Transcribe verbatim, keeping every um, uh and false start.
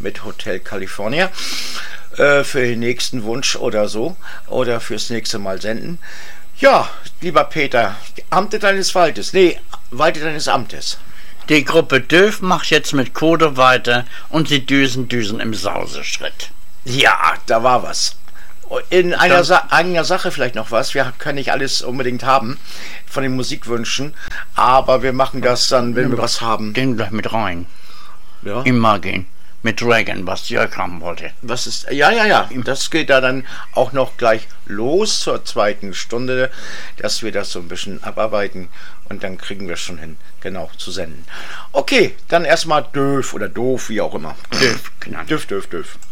mit Hotel California äh, für den nächsten Wunsch oder so oder fürs nächste Mal senden. Ja, lieber Peter, Amte deines Waldes, nee, Walde deines Amtes. Die Gruppe Döf macht jetzt mit Code weiter und sie düsen, düsen im Sauseschritt. Ja, da war was. In einer, Sa einer Sache vielleicht noch was. Wir können nicht alles unbedingt haben von den Musikwünschen, aber wir machen das dann, wenn wir was haben. Den gleich mit rein. Ja. Immer gehen. Mit Dragon, was Jörg haben wollte. Was ist? Ja, ja, ja. Das geht da dann auch noch gleich los zur zweiten Stunde, dass wir das so ein bisschen abarbeiten und dann kriegen wir es schon hin, genau, zu senden. Okay, dann erstmal Döf oder Doof, wie auch immer. Döf genannt. Döf, Döf, Döf.